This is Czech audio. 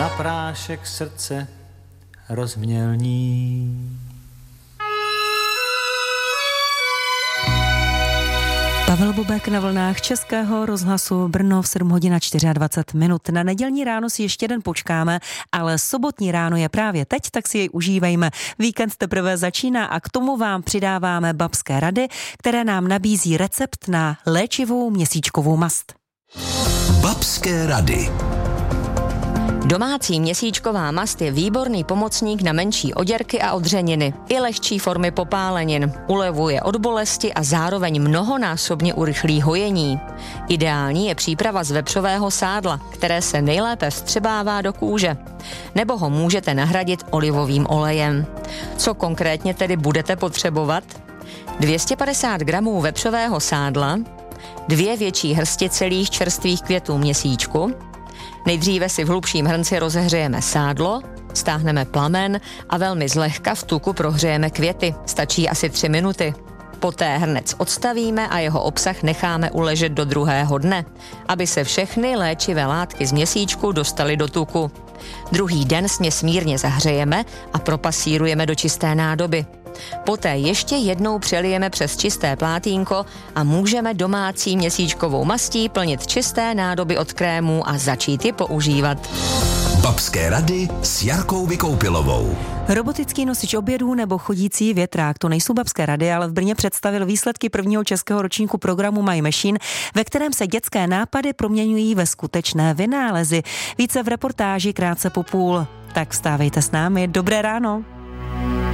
na prášek srdce rozmělní. Pavel Bobek na vlnách Českého rozhlasu Brno v 7:24. Na nedělní ráno si ještě den počkáme, ale sobotní ráno je právě teď, tak si jej užívejme. Víkend teprve začíná a k tomu vám přidáváme babské rady, které nám nabízí recept na léčivou měsíčkovou mast. Babské rady. Domácí měsíčková mast je výborný pomocník na menší oděrky a odřeniny i lehčí formy popálenin. Ulevuje od bolesti a zároveň mnohonásobně urychlí hojení. Ideální je příprava z vepřového sádla, které se nejlépe vstřebává do kůže. Nebo ho můžete nahradit olivovým olejem. Co konkrétně tedy budete potřebovat? 250 gramů vepřového sádla, 2 větší hrsti celých čerstvých květů měsíčku. Nejdříve si v hlubším hrnci rozehřejeme sádlo, stáhneme plamen a velmi zlehka v tuku prohřejeme květy. Stačí asi 3 minuty. Poté hrnec odstavíme a jeho obsah necháme uležet do druhého dne, aby se všechny léčivé látky z měsíčku dostaly do tuku. Druhý den směs mírně zahřejeme a propasírujeme do čisté nádoby. Poté ještě jednou přelijeme přes čisté plátínko a můžeme domácí měsíčkovou mastí plnit čisté nádoby od krémů a začít ji používat. Babské rady s Jarkou Vykoupilovou. Robotický nosič obědů nebo chodící větrák, to nejsou babské rady, ale v Brně představil výsledky prvního českého ročníku programu My Machine, ve kterém se dětské nápady proměňují ve skutečné vynálezy. Více v reportáži krátce po půl. Tak vstávejte s námi. Dobré ráno.